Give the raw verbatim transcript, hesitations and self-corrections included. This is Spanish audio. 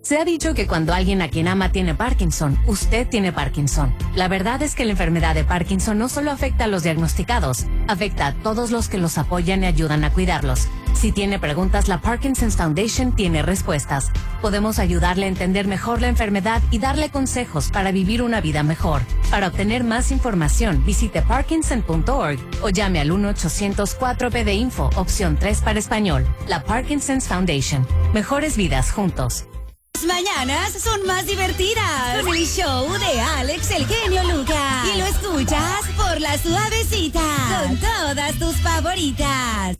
Se ha dicho que cuando alguien a quien ama tiene Parkinson, usted tiene Parkinson. La verdad es que la enfermedad de Parkinson no solo afecta a los diagnosticados, afecta a todos los que los apoyan y ayudan a cuidarlos. Si tiene preguntas, la Parkinson's Foundation tiene respuestas. Podemos ayudarle a entender mejor la enfermedad y darle consejos para vivir una vida mejor. Para obtener más información, visite parkinson punto org o llame al uno ochocientos cuatro P de Info, opción tres para español. La Parkinson's Foundation. Mejores vidas juntos. Las mañanas son más divertidas con el show de Alex el genio Lucas. Y lo escuchas por La Suavecita con todas tus favoritas.